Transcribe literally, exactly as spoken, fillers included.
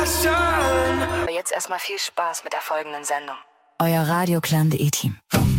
Aber jetzt erstmal viel Spaß mit der folgenden Sendung. Euer Radio Clan.de Team.